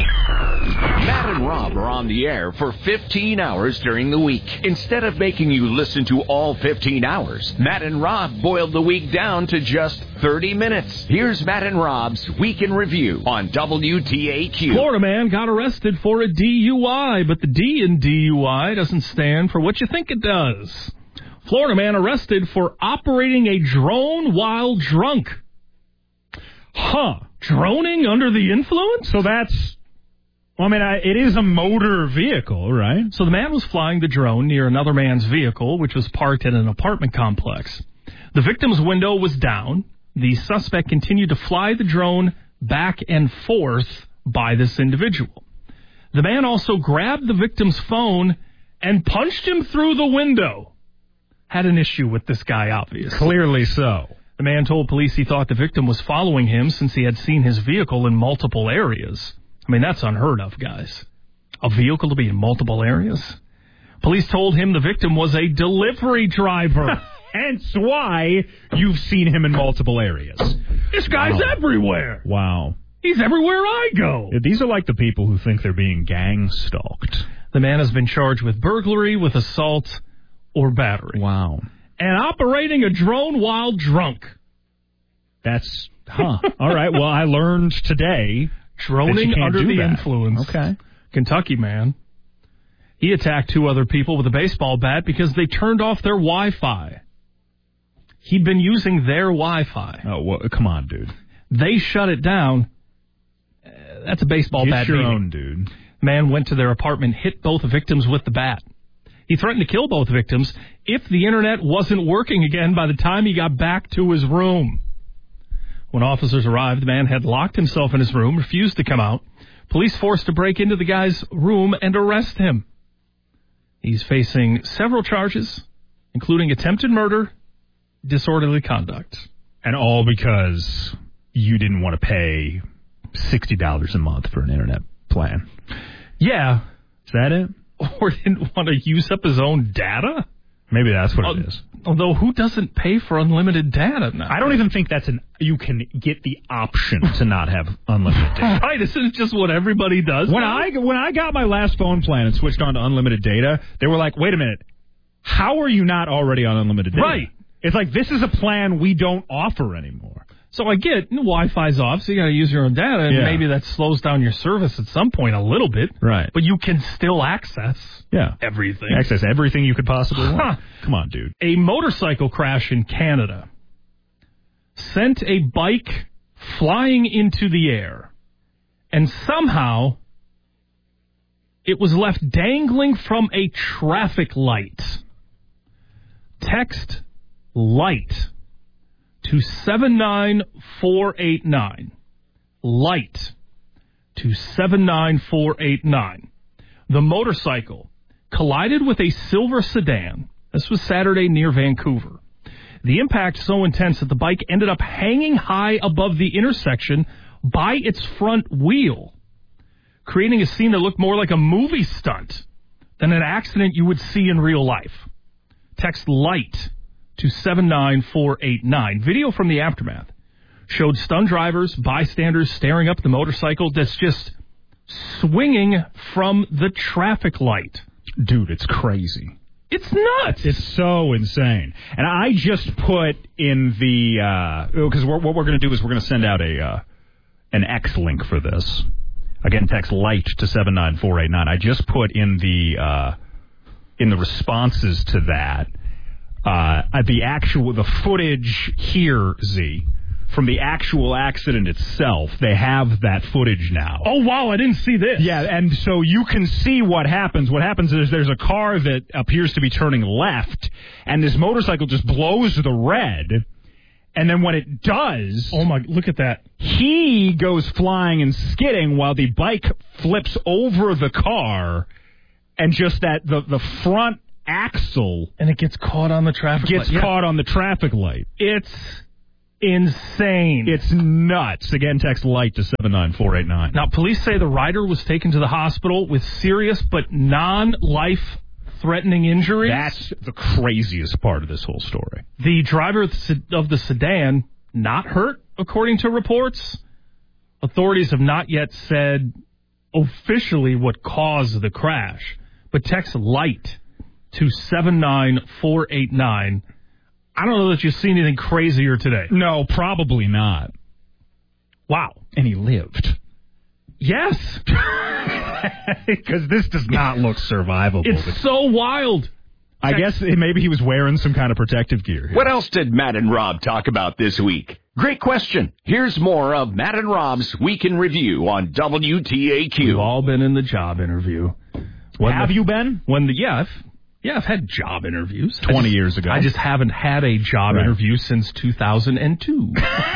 Matt and Rob are on the air for fifteen hours during the week. Instead of making you listen to all fifteen hours, Matt and Rob boiled the week down to just thirty minutes. Here's Matt and Rob's Week in Review on W T A Q. Florida man got arrested for a D U I, but the D in D U I doesn't stand for what you think it does. Florida man arrested for operating a drone while drunk. Huh. Droning under the influence? So that's... Well, I mean, I, it is a motor vehicle, right? So the man was flying the drone near another man's vehicle, which was parked in an apartment complex. The victim's window was down. The suspect continued to fly the drone back and forth by this individual. The man also grabbed the victim's phone and punched him through the window. Had an issue with this guy, obviously. Clearly so. The man told police he thought the victim was following him since he had seen his vehicle in multiple areas. I mean, that's unheard of, guys. A vehicle to be in multiple areas? Police told him the victim was a delivery driver. Hence why you've seen him in multiple areas. This guy's Wow. everywhere. Wow. He's everywhere I go. These are like the people who think they're being gang stalked. The man has been charged with burglary, with assault, or battery. Wow. And operating a drone while drunk. That's, huh. All right, well, I learned today... Droning under the that. influence. Okay. Kentucky man. He attacked two other people with a baseball bat because they turned off their Wi-Fi. He'd been using their Wi-Fi. Oh, well, come on, dude. They shut it down. Uh, that's a baseball Get bat. your beating. own, dude. Man went to their apartment, hit both victims with the bat. He threatened to kill both victims if the internet wasn't working again by the time he got back to his room. When officers arrived, the man had locked himself in his room, refused to come out. Police forced to break into the guy's room and arrest him. He's facing several charges, including attempted murder, disorderly conduct. And all because you didn't want to pay sixty dollars a month for an internet plan. Yeah. Is that it? Or didn't want to use up his own data? Maybe that's what uh, it is. Although, who doesn't pay for unlimited data now? I don't even think that's an... You can get the option to not have unlimited data. Right, isn't it just what everybody does? When now? I when I got my last phone plan and switched on to unlimited data, they were like, wait a minute, how are you not already on unlimited data? Right. It's like, this is a plan we don't offer anymore. So I get Wi-Fi's off, so you got to use your own data, and Yeah. maybe that slows down your service at some point a little bit. Right. But you can still access Yeah. everything. Access everything you could possibly want. Huh. Come on, dude. A motorcycle crash in Canada sent a bike flying into the air, and somehow it was left dangling from a traffic light. Text light to seven nine four eight nine. Light to seven nine four eight nine. The motorcycle collided with a silver sedan. This was Saturday near Vancouver. The impact so intense that the bike ended up hanging high above the intersection by its front wheel, creating a scene that looked more like a movie stunt than an accident you would see in real life. Text light to seven nine four eight nine. Video from the aftermath showed stunned drivers, bystanders staring up the motorcycle that's just swinging from the traffic light. Dude, it's crazy. It's nuts. It's so insane. And I just put in the because uh, what we're going to do is we're going to send out a uh, an X link for this. Again, text LIGHT to seven nine four eight nine. I just put in the uh, in the responses to that uh, the actual the footage here, Z. From the actual accident itself, they have that footage now. Oh, wow, I didn't see this. Yeah, and so you can see what happens. What happens is there's a car that appears to be turning left, and this motorcycle just blows the red, and then when it does... Oh, my, look at that. He goes flying and skidding while the bike flips over the car, and just that, the, the front axle... And it gets caught on the traffic gets light. Gets caught yeah. on the traffic light. It's... insane. It's nuts. Again, text LIGHT to seven nine four eight nine. Now, police say the rider was taken to the hospital with serious but non-life-threatening injuries. That's the craziest part of this whole story. The driver of the sedan, not hurt, according to reports. Authorities have not yet said officially what caused the crash, but text LIGHT to seven nine four eight nine. I don't know that you've seen anything crazier today. No, probably not. Wow. And he lived. Yes. Because this does not look survivable. It's so wild. I guess maybe he was wearing some kind of protective gear here. What else did Matt and Rob talk about this week? Great question. Here's more of Matt and Rob's Week in Review on W T A Q. We've all been in the job interview. When Have the, you been? When the yeah, I've, yeah, I've had job interviews. twenty just, years ago. I just haven't had a job right. interview since two thousand two.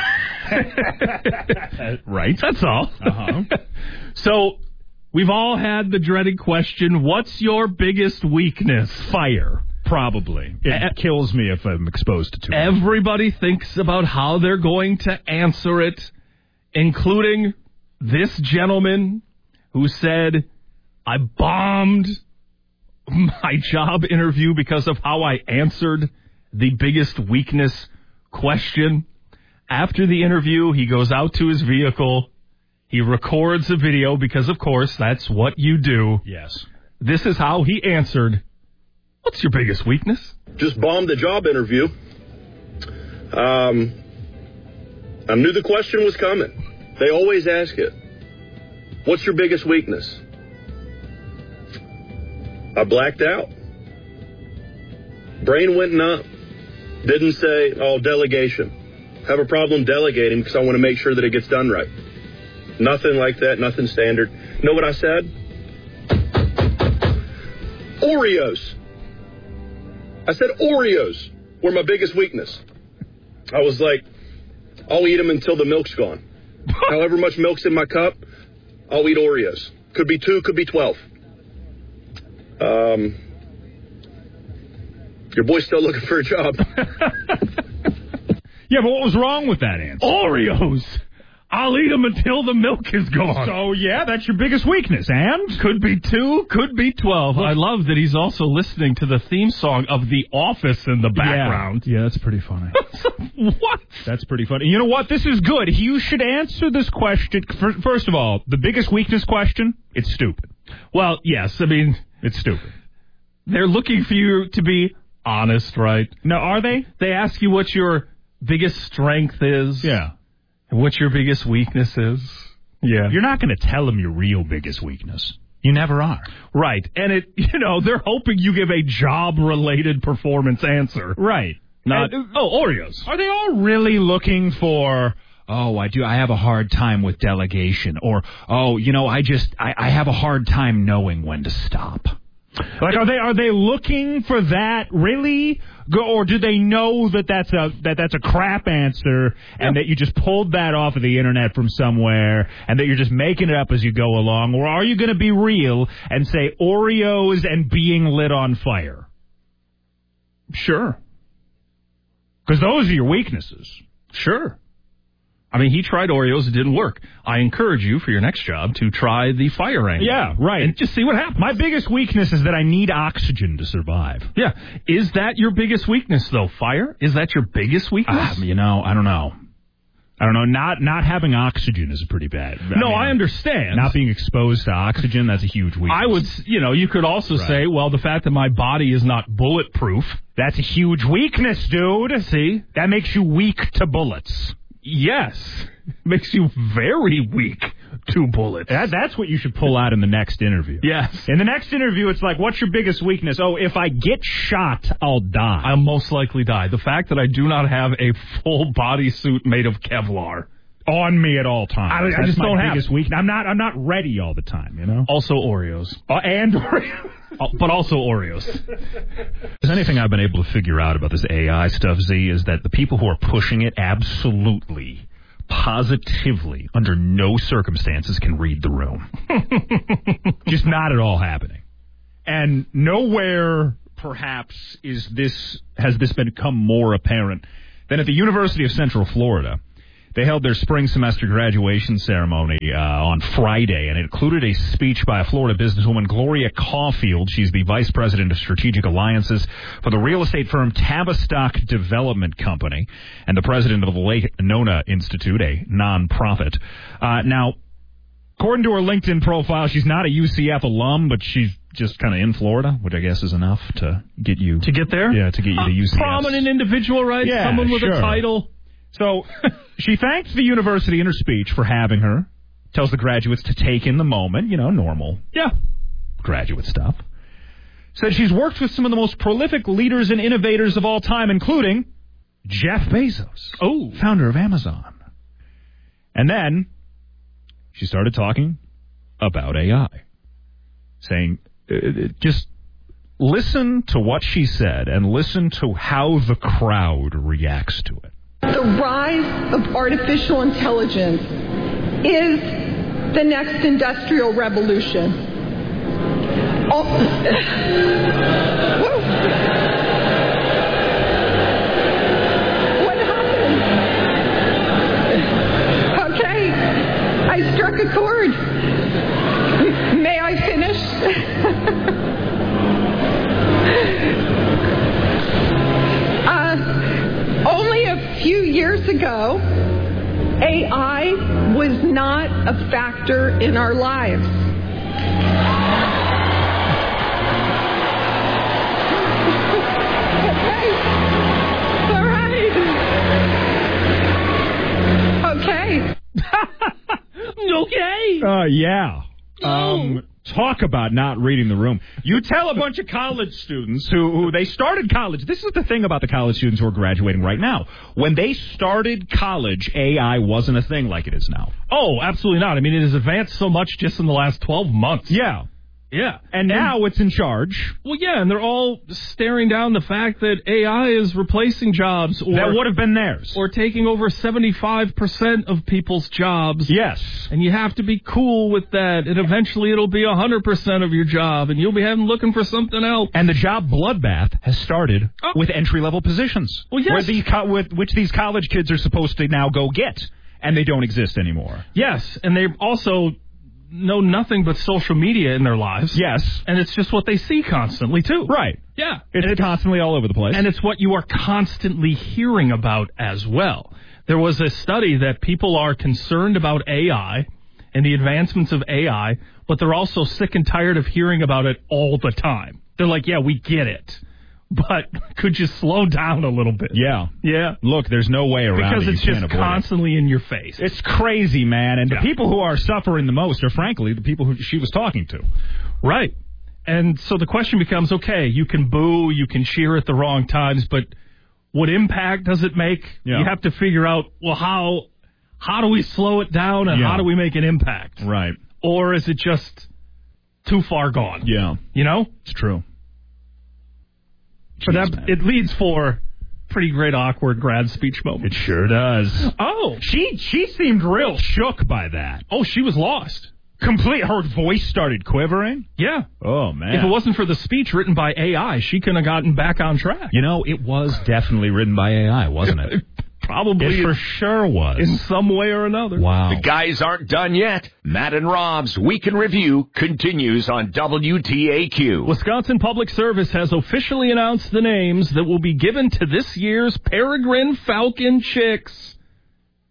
Right. That's all. Uh-huh. So, we've all had the dreaded question, what's your biggest weakness? Fire. Probably. It a- kills me if I'm exposed to too much. Everybody thinks about how they're going to answer it, including this gentleman who said, I bombed my job interview because of how I answered the biggest weakness question. After the interview, he goes out to his vehicle. He records a video because, of course, that's what you do. Yes. This is how he answered. What's your biggest weakness? Just bombed the job interview. Um, I knew the question was coming. They always ask it. What's your biggest weakness? I blacked out. Brain went numb. Didn't say, oh, delegation. Have a problem delegating because I want to make sure that it gets done right. Nothing like that, nothing standard. You know what I said? Oreos. I said Oreos were my biggest weakness. I was like, I'll eat them until the milk's gone. However much milk's in my cup, I'll eat Oreos. Could be two, could be twelve. Um, your boy's still looking for a job. Yeah, but what was wrong with that answer? Oreos. I'll eat them until the milk is gone. So, yeah, that's your biggest weakness, and? Could be two, could be twelve. I love that he's also listening to the theme song of The Office in the background. Yeah, yeah that's pretty funny. What? That's pretty funny. You know what? This is good. You should answer this question. First of all, the biggest weakness question, it's stupid. Well, yes, I mean... It's stupid. They're looking for you to be honest, right? No, are they? They ask you what your biggest strength is. Yeah. And what your biggest weakness is. Yeah. You're not going to tell them your real biggest weakness. You never are. Right. And it, you know, they're hoping you give a job-related performance answer. Right. Not, and, oh, Oreos. Are they all really looking for... Oh, I do. I have a hard time with delegation. Or, oh, you know, I just, I, I have a hard time knowing when to stop. Like, are they, are they looking for that really? Or do they know that that's a, that that's a crap answer and yeah. that you just pulled that off of the internet from somewhere and that you're just making it up as you go along? Or are you going to be real and say Oreos and being lit on fire? Sure. Because those are your weaknesses. Sure. I mean, he tried Oreos. It didn't work. I encourage you for your next job to try the fire angle. Yeah, right. And just see what happens. My biggest weakness is that I need oxygen to survive. Yeah. Is that your biggest weakness, though? Fire? Is that your biggest weakness? Uh, you know, I don't know. I don't know. Not not having oxygen is pretty bad. I no, mean, I understand. Not being exposed to oxygen, that's a huge weakness. I would, you know, you could also Right. say, well, the fact that my body is not bulletproof. That's a huge weakness, dude. See? That makes you weak to bullets. Yes. Makes you very weak to bullets. That, that's what you should pull out in the next interview. Yes. In the next interview, it's like, what's your biggest weakness? Oh, if I get shot, I'll die. I'll most likely die. The fact that I do not have a full bodysuit made of Kevlar on me at all times. I, I That's just my don't have biggest it. weakness. I'm not. I'm not ready all the time. You know. Also Oreos. Uh, and Oreos. Uh, but also Oreos. There's anything I've been able to figure out about this A I stuff, Z, is that the people who are pushing it absolutely, positively, under no circumstances can read the room. Just not at all happening. And nowhere, perhaps, is this has this become more apparent than at the University of Central Florida. They held their spring semester graduation ceremony uh, on Friday, and it included a speech by a Florida businesswoman, Gloria Caulfield. She's the vice president of strategic alliances for the real estate firm Tavistock Development Company and the president of the Lake Nona Institute, a nonprofit. Uh, now, according to her LinkedIn profile, she's not a U C F alum, but she's just kind of in Florida, which I guess is enough to get you... To get there? Yeah, to get you to U C F. Prominent individual, right? Yeah, Someone with sure. a title. So she thanks the university in her speech for having her, tells the graduates to take in the moment, you know, normal yeah, graduate stuff. Said she's worked with some of the most prolific leaders and innovators of all time, including Jeff Bezos, oh, founder of Amazon. And then she started talking about A I, saying, uh, just listen to what she said and listen to how the crowd reacts to it. The rise of artificial intelligence is the next industrial revolution. Oh. Whoa. What happened? Okay, I struck a chord. May I finish? Only a few years ago, A I was not a factor in our lives. Okay. All right. Okay. Okay. Uh, yeah. Um, talk about not reading the room. You tell a bunch of college students who, who they started college. This is the thing about the college students who are graduating right now. When they started college, A I wasn't a thing like it is now. Oh, absolutely not. I mean, it has advanced so much just in the last twelve months. Yeah. Yeah. And now it's in charge. Well, yeah, and they're all staring down the fact that A I is replacing jobs. Or, that would have been theirs. Or taking over seventy-five percent of people's jobs. Yes. And you have to be cool with that. And eventually it'll be one hundred percent of your job. And you'll be having looking for something else. And the job bloodbath has started oh. with entry-level positions. Well, yes. Where these co- with, which these college kids are supposed to now go get. And they don't exist anymore. Yes. And they also know nothing but social media in their lives. Yes. And it's just what they see constantly, too. Right. Yeah. It's, it's constantly all over the place. And it's what you are constantly hearing about as well. There was a study that people are concerned about A I and the advancements of A I, but they're also sick and tired of hearing about it all the time. They're like, yeah, we get it. But could you slow down a little bit? Yeah. Yeah. Look, there's no way around because it. Because it's you just can't constantly it. in your face. It's crazy, man. And yeah. the people who are suffering the most are, frankly, the people who she was talking to. Right. And so the question becomes, okay, you can boo, you can cheer at the wrong times, but what impact does it make? Yeah. You have to figure out, well, how how do we slow it down and yeah. how do we make an impact? Right. Or is it just too far gone? Yeah. You know? It's true. But that, it leads for pretty great awkward grad speech moment. It sure does. Oh. She she seemed real shook by that. Oh, she was lost. Complete. Her voice started quivering. Yeah. Oh, man. If it wasn't for the speech written by A I, she couldn't have gotten back on track. You know, it was definitely written by A I, wasn't it? Probably. It for sure was. In some way or another. Wow. The guys aren't done yet. Matt and Rob's Week in Review continues on W T A Q. Wisconsin Public Service has officially announced the names that will be given to this year's Peregrine Falcon Chicks.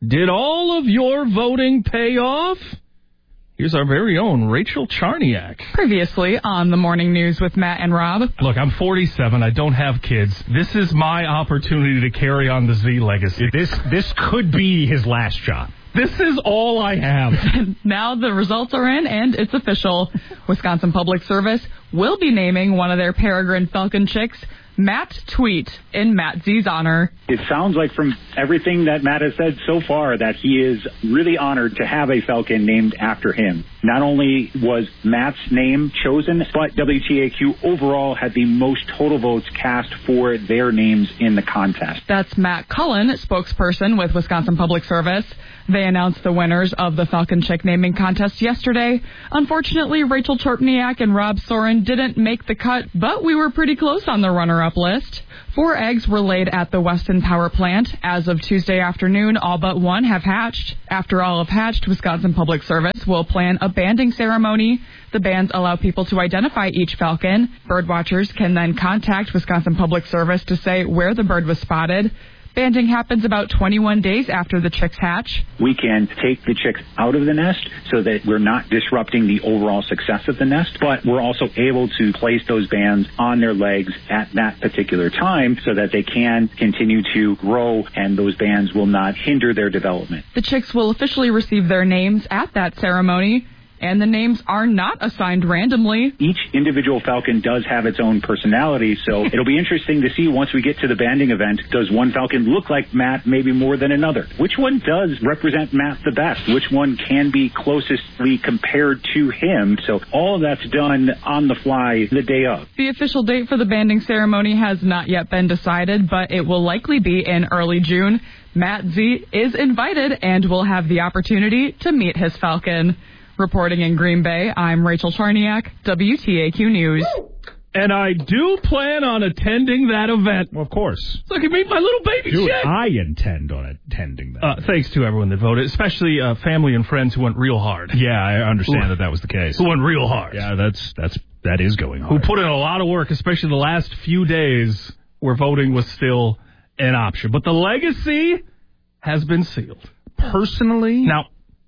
Did all of your voting pay off? Here's our very own Rachel Charniak. Previously on the Morning News with Matt and Rob. Look, I'm forty-seven. I don't have kids. This is my opportunity to carry on the Z legacy. This this could be his last shot. This is all I have. Now the results are in, and it's official. Wisconsin Public Service will be naming one of their Peregrine Falcon chicks Matt Tweet in Matt Z's honor. It sounds like from everything that Matt has said so far that he is really honored to have a Falcon named after him. Not only was Matt's name chosen, but W T A Q overall had the most total votes cast for their names in the contest. That's Matt Cullen, spokesperson with Wisconsin Public Service. They announced the winners of the Falcon Chick naming contest yesterday. Unfortunately, Rachel Charniak and Rob Soren didn't make the cut, but we were pretty close on the runner-up list. Four eggs were laid at the Weston Power Plant. As of Tuesday afternoon, all but one have hatched. After all have hatched, Wisconsin Public Service will plan a banding ceremony. The bands allow people to identify each falcon. Birdwatchers can then contact Wisconsin Public Service to say where the bird was spotted. Banding happens about twenty-one days after the chicks hatch. We can take the chicks out of the nest so that we're not disrupting the overall success of the nest, but we're also able to place those bands on their legs at that particular time so that they can continue to grow and those bands will not hinder their development. The chicks will officially receive their names at that ceremony, and the names are not assigned randomly. Each individual falcon does have its own personality, so it'll be interesting to see once we get to the banding event, does one falcon look like Matt maybe more than another? Which one does represent Matt the best? Which one can be closestly compared to him? So all of that's done on the fly the day of. The official date for the banding ceremony has not yet been decided, but it will likely be in early June. Matt Z is invited and will have the opportunity to meet his falcon. Reporting in Green Bay, I'm Rachel Charniak, W T A Q News. And I do plan on attending that event. Well, of course. So I can meet my little baby Dude, chick. I intend on attending that. Uh, thanks to everyone that voted, especially uh, family and friends who went real hard. Yeah, I understand Ooh. that that was the case. Who went real hard. Yeah, that's that's that is going hard. Who put in a lot of work, especially the last few days where voting was still an option. But the legacy has been sealed. Personally, now,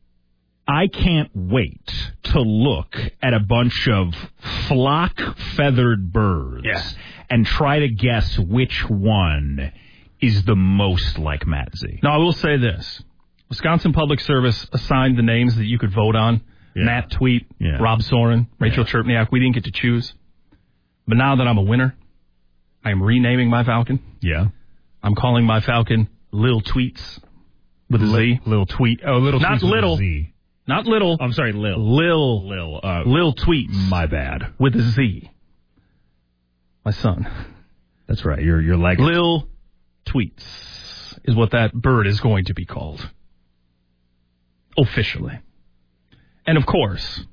I can't wait to look at a bunch of flock-feathered birds yeah. and try to guess which one is the most like Matt Z. Now, I will say this. Wisconsin Public Service assigned the names that you could vote on. Yeah. Matt Tweet, yeah. Rob Soren, Rachel yeah. Charniak. We didn't get to choose. But now that I'm a winner, I am renaming my falcon. Yeah. I'm calling my falcon Lil Tweets with a Z. Lil Tweet. Oh, Little Not Tweets with little. a Z. Not little. I'm sorry, Lil. Lil. Lil. Uh, Lil Tweets. My bad. With a Z. My son. That's right. Your your leg. Lil Tweets is what that bird is going to be called. Officially. And of course,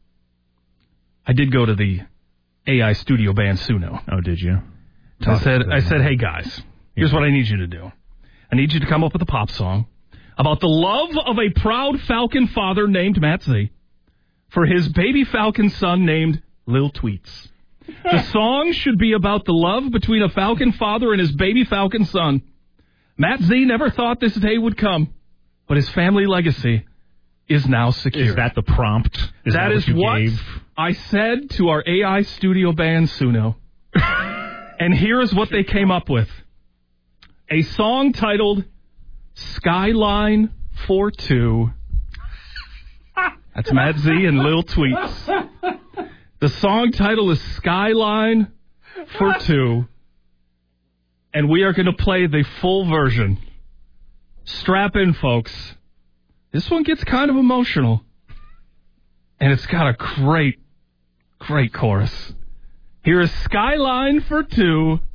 I did go to the A I studio band Suno. Oh, did you? I said, I said, hey guys, here's yeah. what I need you to do. I need you to come up with a pop song about the love of a proud falcon father named Matt Z for his baby falcon son named Lil Tweets. The song should be about the love between a falcon father and his baby falcon son. Matt Z never thought this day would come, but his family legacy is now secure. Is that the prompt? Is that, that is what, what I said to our A I studio band Suno. And here is what they came up with. A song titled Skyline for Two. That's Matt Z and Lil Tweets. The song title is Skyline for Two. And we are going to play the full version. Strap in, folks. This one gets kind of emotional. And it's got a great, great chorus. Here is Skyline for Two